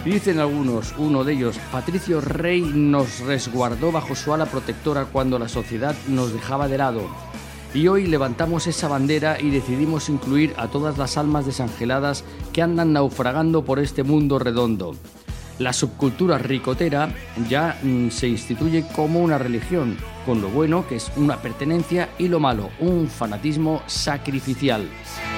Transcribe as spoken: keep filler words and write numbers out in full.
Dicen algunos, uno de ellos, Patricio Rey nos resguardó bajo su ala protectora cuando la sociedad nos dejaba de lado. Y hoy levantamos esa bandera y decidimos incluir a todas las almas desangeladas que andan naufragando por este mundo redondo. La subcultura ricotera ya mm, se instituye como una religión, con lo bueno que es una pertenencia y lo malo, un fanatismo sacrificial.